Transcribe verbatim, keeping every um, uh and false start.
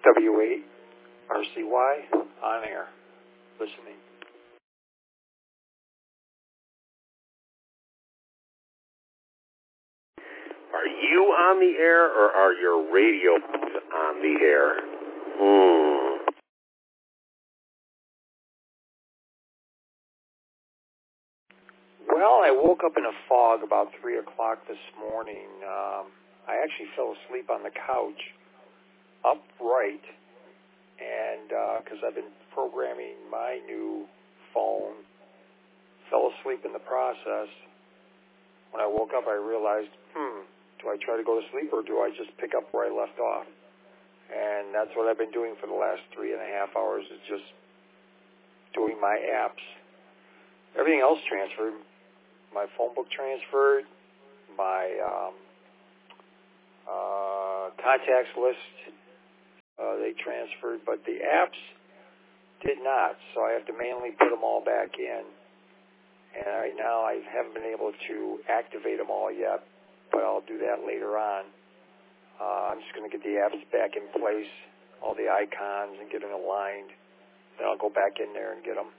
W eight R C Y on air, listening. Are you on the air, or are your radio on the air? Hmm. Well, I woke up in a fog about three o'clock this morning. Um, I actually fell asleep on the couch, upright, and because uh, I've been programming my new phone, fell asleep in the process. When I woke up, I realized, hmm, do I try to go to sleep or do I just pick up where I left off? And that's what I've been doing for the last three and a half hours, is just doing my apps. Everything else transferred. My phone book transferred, my um, uh, contacts list, uh, they transferred, but the apps did not, so I have to manually put them all back in. And right now I haven't been able to activate them all yet, but I'll do that later on. Uh, I'm just going to get the apps back in place, all the icons, and get them aligned. Then I'll go back in there and get them.